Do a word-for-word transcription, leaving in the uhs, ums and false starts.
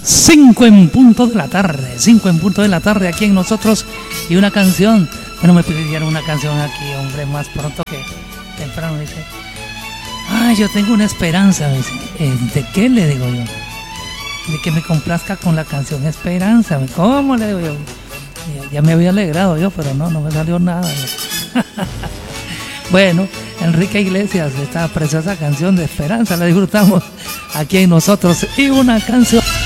Cinco en punto de la tarde, cinco en punto de la tarde aquí en nosotros y una canción. Bueno, me pidieron una canción aquí, hombre, más pronto que temprano. Dice, ay, yo tengo una esperanza. Dice, ¿de qué le digo yo? De que me complazca con la canción Esperanza. ¿Cómo le digo yo? Ya me había alegrado yo, pero no, no me salió nada. Bueno, Enrique Iglesias, esta preciosa canción de Esperanza la disfrutamos aquí en nosotros y una canción.